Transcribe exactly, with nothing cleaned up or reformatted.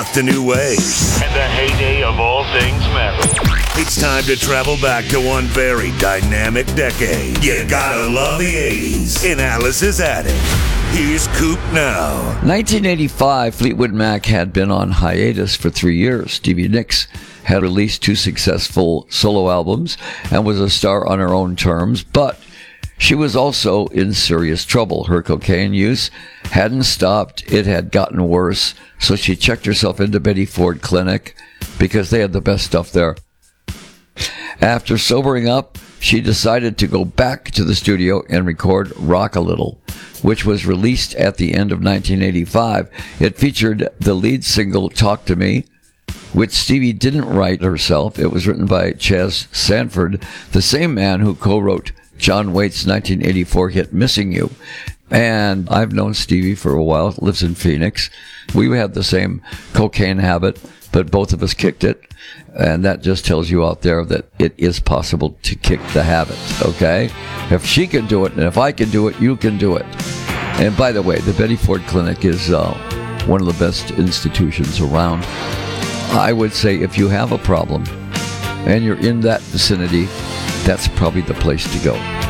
rocked a new way. And the heyday of all things metal. It's time to travel back to one very dynamic decade. You gotta love the eighties in Alice's Attic. Here's Coop now. nineteen eighty-five, Fleetwood Mac had been on hiatus for three years. Stevie Nicks had released two successful solo albums and was a star on her own terms, but she was also in serious trouble. Her cocaine use hadn't stopped. It had gotten worse, so she checked herself into Betty Ford Clinic because they had the best stuff there. After sobering up, she decided to go back to the studio and record Rock a Little, which was released at the end of nineteen eighty-five. It featured the lead single, Talk to Me, which Stevie didn't write herself. It was written by Chas Sanford, the same man who co-wrote John Waite's nineteen eighty-four hit Missing You. And I've known Stevie for a while, lives in Phoenix. We had the same cocaine habit, but both of us kicked it. And that just tells you out there that it is possible to kick the habit, okay? If she can do it, and if I can do it, you can do it. And by the way, the Betty Ford Clinic is uh, one of the best institutions around. I would say if you have a problem and you're in that vicinity, that's probably the place to go.